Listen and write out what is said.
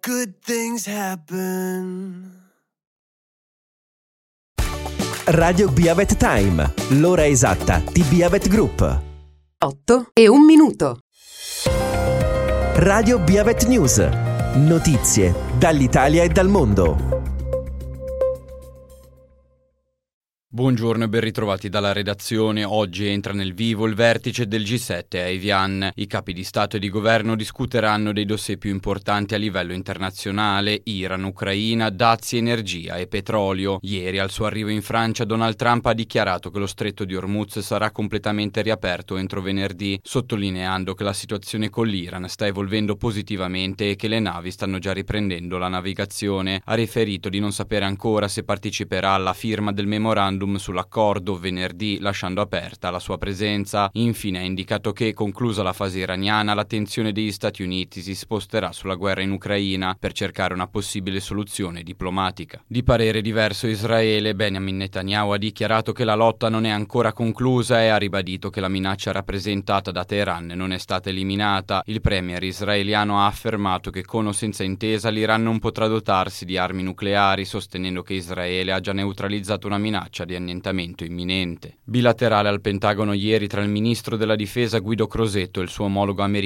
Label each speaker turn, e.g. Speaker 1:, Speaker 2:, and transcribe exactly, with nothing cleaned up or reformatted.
Speaker 1: good things happen.
Speaker 2: Radio Biavet Time, l'ora esatta di Biavet Group.
Speaker 3: otto e un minuto.
Speaker 2: Radio Biavet News, notizie dall'Italia e dal mondo.
Speaker 4: Buongiorno e ben ritrovati dalla redazione. Oggi entra nel vivo il vertice del G sette a Evian. I capi di Stato e di Governo discuteranno dei dossier più importanti a livello internazionale: Iran, Ucraina, dazi, energia e petrolio. Ieri, al suo arrivo in Francia, Donald Trump ha dichiarato che lo stretto di Hormuz sarà completamente riaperto entro venerdì, sottolineando che la situazione con l'Iran sta evolvendo positivamente e che le navi stanno già riprendendo la navigazione. Ha riferito di non sapere ancora se parteciperà alla firma del memorandum sull'accordo venerdì, lasciando aperta la sua presenza. Infine ha indicato che, conclusa la fase iraniana, l'attenzione degli Stati Uniti si sposterà sulla guerra in Ucraina per cercare una possibile soluzione diplomatica. Di parere diverso Israele, Benjamin Netanyahu ha dichiarato che la lotta non è ancora conclusa e ha ribadito che la minaccia rappresentata da Teheran non è stata eliminata. Il premier israeliano ha affermato che con o senza intesa l'Iran non potrà dotarsi di armi nucleari, sostenendo che Israele ha già neutralizzato una minaccia di annientamento imminente. Bilaterale al Pentagono ieri tra il ministro della difesa Guido Crosetto e il suo omologo americano